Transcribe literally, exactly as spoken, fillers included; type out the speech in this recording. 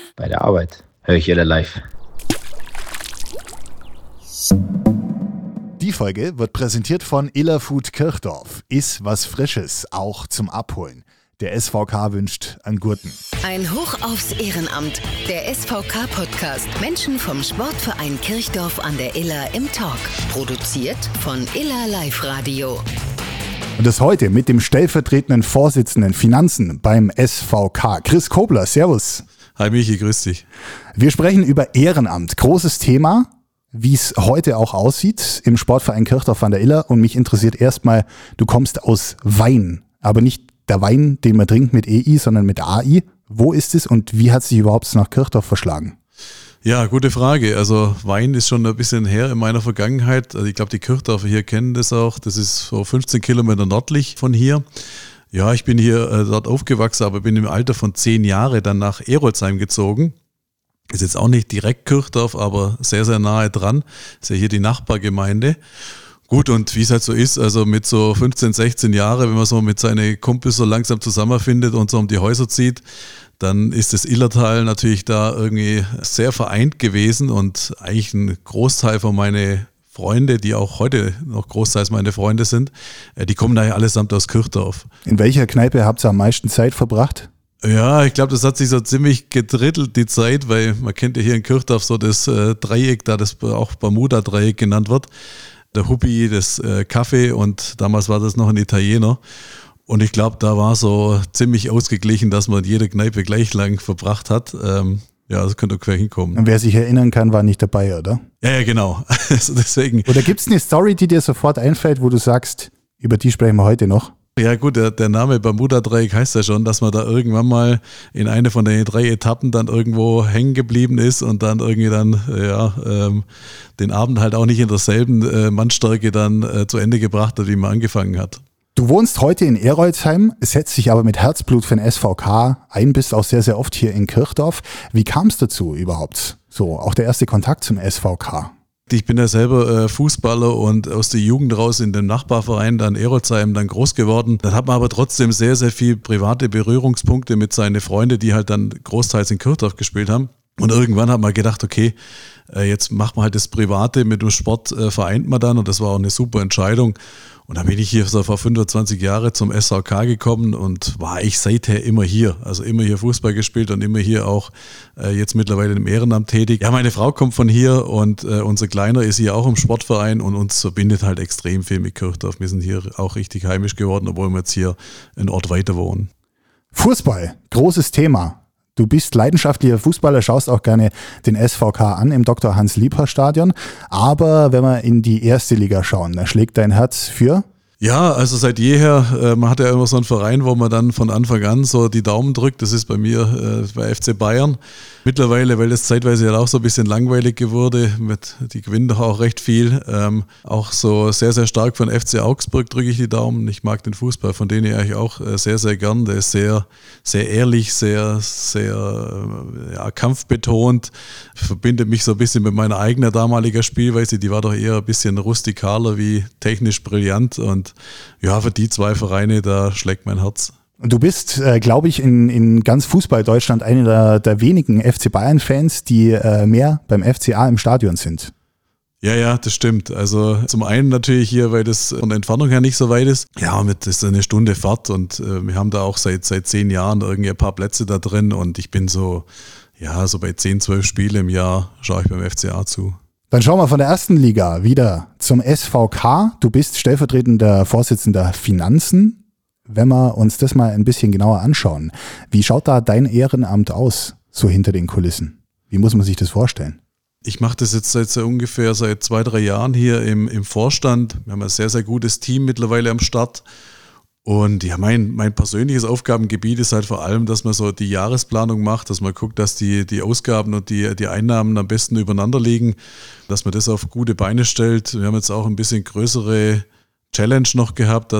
Bei der Arbeit höre ich Iller live. Die Folge wird präsentiert von Iller Food Kirchdorf. Iss was Frisches, auch zum Abholen. Der S V K wünscht an Gurten. Ein Hoch aufs Ehrenamt. Der S V K-Podcast. Menschen vom Sportverein Kirchdorf an der Iller im Talk. Produziert von Iller Live Radio. Und das heute mit dem stellvertretenden Vorsitzenden Finanzen beim S V K, Chris Kobler. Servus. Hi Michi, grüß dich. Wir sprechen über Ehrenamt. Großes Thema, wie es heute auch aussieht im Sportverein Kirchdorf an der Iller. Und mich interessiert erstmal, du kommst aus Wein, aber nicht der Wein, den man trinkt mit E I, sondern mit A I. Wo ist es und wie hat sich überhaupt nach Kirchdorf verschlagen? Ja, gute Frage. Also Wein ist schon ein bisschen her in meiner Vergangenheit. Also ich glaube, die Kirchdorfer hier kennen das auch. Das ist so fünfzehn Kilometer nördlich von hier. Ja, ich bin hier äh, dort aufgewachsen, aber bin im Alter von zehn Jahren dann nach Erolsheim gezogen. Ist jetzt auch nicht direkt Kirchdorf, aber sehr, sehr nahe dran. Ist ja hier die Nachbargemeinde. Gut, und wie es halt so ist, also mit so fünfzehn, sechzehn Jahren, wenn man so mit seinen Kumpels so langsam zusammenfindet und so um die Häuser zieht, dann ist das Illertal natürlich da irgendwie sehr vereint gewesen und eigentlich ein Großteil von meinen Freunde, die auch heute noch großteils meine Freunde sind, die kommen daher allesamt aus Kirchdorf. In welcher Kneipe habt ihr am meisten Zeit verbracht? Ja, ich glaube, das hat sich so ziemlich gedrittelt, die Zeit, weil man kennt ja hier in Kirchdorf so das äh, Dreieck, da das auch Bermuda-Dreieck genannt wird. Der Huppi, das äh, Kaffee und damals war das noch ein Italiener. Und ich glaube, da war so ziemlich ausgeglichen, dass man jede Kneipe gleich lang verbracht hat. Ähm, ja, das könnte quer hinkommen. Und wer sich erinnern kann, war nicht dabei, oder? Ja, ja, genau. Also deswegen. Oder gibt es eine Story, die dir sofort einfällt, wo du sagst, über die sprechen wir heute noch? Ja gut, der, der Name Bermuda-Dreieck heißt ja schon, dass man da irgendwann mal in eine von den drei Etappen dann irgendwo hängen geblieben ist und dann irgendwie dann ja ähm, den Abend halt auch nicht in derselben äh, Mannstärke dann äh, zu Ende gebracht hat, wie man angefangen hat. Du wohnst heute in Erolsheim, setzt dich aber mit Herzblut für den S V K ein, bist auch sehr, sehr oft hier in Kirchdorf. Wie kam es dazu überhaupt? So, auch der erste Kontakt zum S V K. Ich bin ja selber äh, Fußballer und aus der Jugend raus in dem Nachbarverein dann Erolsheim dann groß geworden. Dann hat man aber trotzdem sehr, sehr viel private Berührungspunkte mit seinen Freunden, die halt dann großteils in Kirchdorf gespielt haben. Und irgendwann hat man gedacht, okay, äh, jetzt macht man halt das Private mit dem Sport, äh, vereint man dann und das war auch eine super Entscheidung. Und dann bin ich hier so vor fünfundzwanzig Jahren zum S V K gekommen und war eigentlich seither immer hier. Also immer hier Fußball gespielt und immer hier auch äh, jetzt mittlerweile im Ehrenamt tätig. Ja, meine Frau kommt von hier und äh, unser Kleiner ist hier auch im Sportverein und uns verbindet halt extrem viel mit Kirchdorf. Wir sind hier auch richtig heimisch geworden, obwohl wir jetzt hier einen Ort weiter wohnen. Fußball, großes Thema. Du bist leidenschaftlicher Fußballer, schaust auch gerne den S V K an im Doktor Hans-Liebhardt-Stadion. Aber wenn wir in die erste Liga schauen, da schlägt dein Herz für? Ja, also seit jeher, äh, man hat ja immer so einen Verein, wo man dann von Anfang an so die Daumen drückt. Das ist bei mir äh, bei F C Bayern. Mittlerweile, weil das zeitweise ja auch so ein bisschen langweilig geworden, mit, die gewinnen doch auch recht viel. Ähm, auch so sehr, sehr stark von F C Augsburg drücke ich die Daumen. Ich mag den Fußball von denen eigentlich auch äh, sehr, sehr gern. Der ist sehr, sehr ehrlich, sehr, sehr äh, ja, kampfbetont. Verbindet mich so ein bisschen mit meiner eigenen damaligen Spielweise. Die war doch eher ein bisschen rustikaler wie technisch brillant. Und ja, für die zwei Vereine, da schlägt mein Herz. Du bist, äh, glaube ich, in, in ganz Fußball-Deutschland einer der, der wenigen F C Bayern-Fans, die äh, mehr beim F C A im Stadion sind. Ja, ja, das stimmt. Also zum einen natürlich hier, weil das von der Entfernung her nicht so weit ist. Ja, mit das ist eine Stunde Fahrt und äh, wir haben da auch seit seit zehn Jahren irgendwie ein paar Plätze da drin und ich bin so, ja, so bei zehn, zwölf Spiele im Jahr schaue ich beim F C A zu. Dann schauen wir von der ersten Liga wieder zum S V K. Du bist stellvertretender Vorsitzender Finanzen. Wenn wir uns das mal ein bisschen genauer anschauen, wie schaut da dein Ehrenamt aus, so hinter den Kulissen? Wie muss man sich das vorstellen? Ich mache das jetzt seit so ungefähr seit zwei, drei Jahren hier im, im Vorstand. Wir haben ein sehr, sehr gutes Team mittlerweile am Start. Und ja, mein, mein persönliches Aufgabengebiet ist halt vor allem, dass man so die Jahresplanung macht, dass man guckt, dass die, die Ausgaben und die, die Einnahmen am besten übereinander liegen, dass man das auf gute Beine stellt. Wir haben jetzt auch ein bisschen größere Challenge noch gehabt,